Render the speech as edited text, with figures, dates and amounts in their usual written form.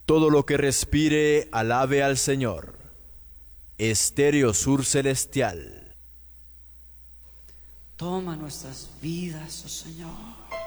Todo lo que respire, alabe al Señor. Estéreo Sur Celestial. Toma nuestras vidas, oh Señor.